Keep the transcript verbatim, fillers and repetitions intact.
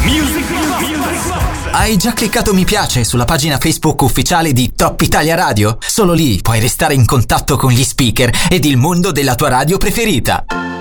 Hai già cliccato mi piace sulla pagina Facebook ufficiale di Top Italia Radio? Solo lì puoi restare in contatto con gli speaker ed il mondo della tua radio preferita.